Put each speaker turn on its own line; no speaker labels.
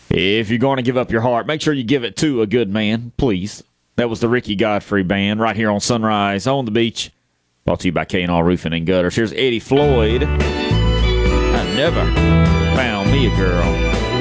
If you're going to give up your heart, make sure you give it to a good man, please. That was the Ricky Godfrey Band right here on Sunrise on the Beach. Brought to you by K&R Roofing and Gutters. Here's Eddie Floyd. I never found me a girl.